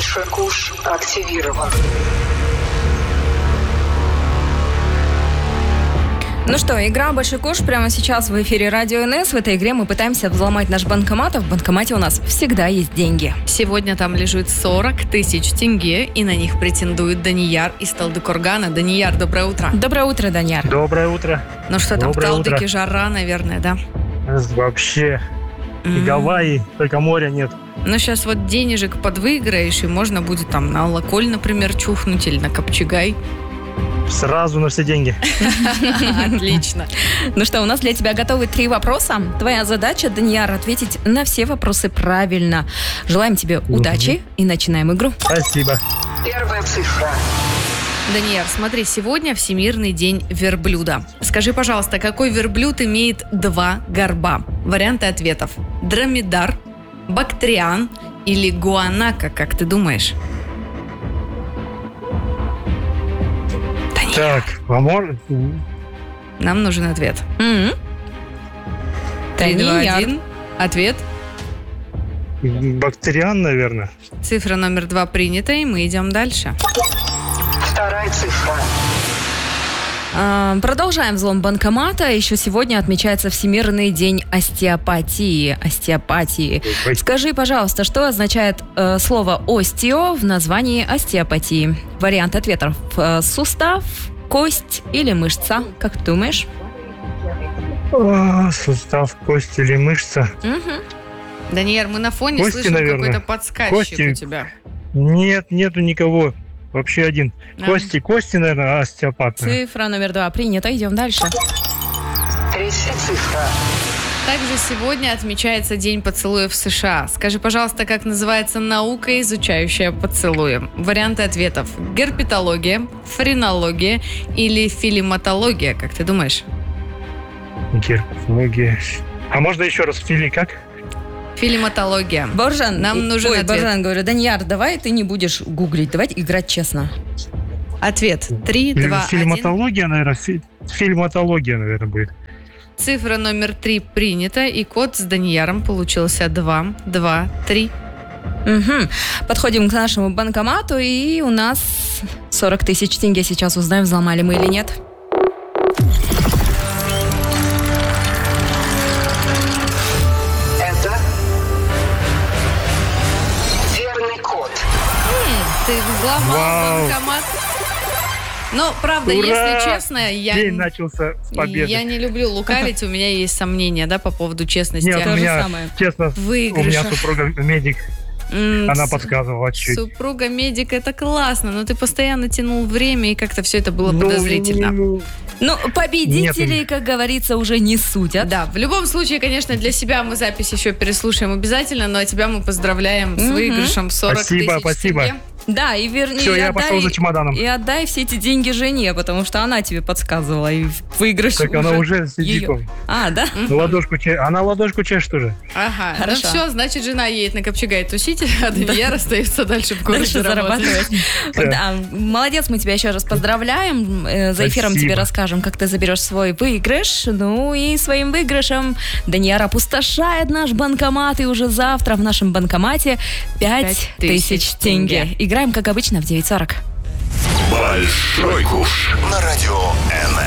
Большой куш активирован. Ну что, игра «Большой куш» прямо сейчас в эфире Радио НС. В этой игре мы пытаемся взломать наш банкомат, а в банкомате у нас всегда есть деньги. Сегодня там лежит 40 тысяч тенге, и на них претендует Данияр из Талдыкоргана. Данияр, доброе утро. Доброе утро, Данияр. Доброе утро. Ну что там, в Талдыке жара, наверное, да? Вообще. И Гавайи, только моря нет. Ну, сейчас вот денежек подвыиграешь, и можно будет там на Алаколь, например, чухнуть, или на Копчегай. Сразу на все деньги. Отлично. Ну что, у нас для тебя готовы 3 вопроса. Твоя задача, Данияр, ответить на все вопросы правильно. Желаем тебе удачи и начинаем игру. Спасибо. Первая цифра. Данияр, смотри, сегодня Всемирный день верблюда. Скажи, пожалуйста, какой верблюд имеет 2 горба? Варианты ответов. Дромедар, Бактриан или Гуанако, как ты думаешь? Так, Нам нужен ответ. 3, 2, 1. Ответ. Бактериан, наверное. Цифра номер 2 принята, и мы идем дальше. Вторая цифра. Продолжаем взлом банкомата. Еще сегодня отмечается Всемирный день остеопатии. Скажи, пожалуйста, что означает слово «остео» в названии остеопатии? Вариант ответов. Сустав, кость или мышца? Как ты думаешь? Сустав, кость или мышца? Данияр, мы на фоне Кости, слышим наверное. какой-то подсказчик Кости. у тебя. Нет, нету никого. Вообще один. Кости, наверное, остеопат. Цифра номер 2 принята. Идем дальше. Третья цифра. Также сегодня отмечается День поцелуев в США. Скажи, пожалуйста, как называется наука, изучающая поцелуи? Варианты ответов. Герпетология, френология или филематология, как ты думаешь? Герпетология. А можно еще раз? Как? Филематология. Боржан, Нам нужен ответ. Боржан, говорю, Данияр, давай ты не будешь гуглить, давай играть честно. Ответ. 3, 2, 1. Фильматология, наверное. Фильматология, наверное, будет. Цифра номер 3 принята, и код с Данияром получился 2, 2, 3. Подходим к нашему банкомату, и у нас 40 тысяч тенге. Сейчас узнаем, взломали мы или нет. Это верный код. Ты взломал банкомат. Но, правда, Ура! если честно, День начался с победы. я не люблю лукавить, у меня есть сомнения, да, по поводу честности. Нет, у меня, самое. честно, у меня супруга медик. Она подсказывала чуть. Супруга медик, это классно, но ты постоянно тянул время, и как-то все это было подозрительно. Ну, победителей, как говорится, уже не судят. Да, в любом случае, конечно, для себя мы запись еще переслушаем обязательно, но тебя мы поздравляем с выигрышем 40 тысяч Спасибо. тенге. Да, и верни. Все, я пошел за чемоданом. И отдай все эти деньги жене, потому что она тебе подсказывала, и выигрыш Так она уже сидит. А, да? Она ладошку чешет уже. Ага, Хорошо. ну все, значит, жена едет на Копчегай тусить, а Данияр остается дальше в городе Дальше зарабатывать. Да, молодец, мы тебя еще раз поздравляем. За эфиром Спасибо. тебе расскажем, как ты заберешь свой выигрыш. Ну и своим выигрышем Данияр опустошает наш банкомат. И уже завтра в нашем банкомате 5 тысяч тенге. Играем, как обычно, в 9:40. Большой куш.